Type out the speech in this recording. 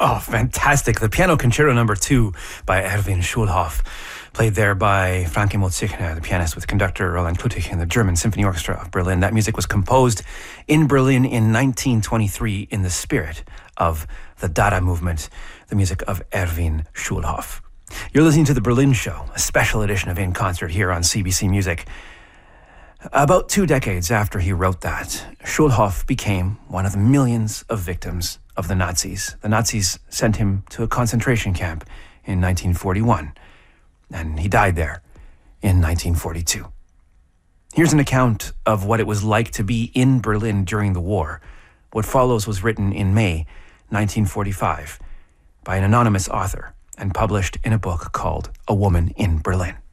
Oh, fantastic. The Piano Concerto Number 2 by Erwin Schulhoff, played there by Frank Emil Zichner, the pianist, with conductor Roland Klutig and the German Symphony Orchestra of Berlin. That music was composed in Berlin in 1923 in the spirit of the Dada movement, the music of Erwin Schulhoff. You're listening to The Berlin Show, a special edition of In Concert here on CBC Music. About 2 decades after he wrote that, Schulhoff became one of the millions of victims of the Nazis. The Nazis sent him to a concentration camp in 1941, and he died there in 1942. Here's an account of what it was like to be in Berlin during the war. What follows was written in May 1945 by an anonymous author and published in a book called A Woman in Berlin.